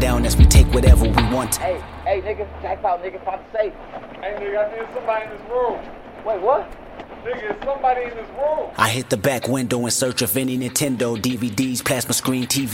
down as we take whatever we want. Hey, nigga, jackpot, nigga, find the safe. Hey, nigga, I think somebody in this room. Wait, what? Nigga, it's somebody in this room. I hit the back window in search of any Nintendo, DVDs, plasma screen, TV.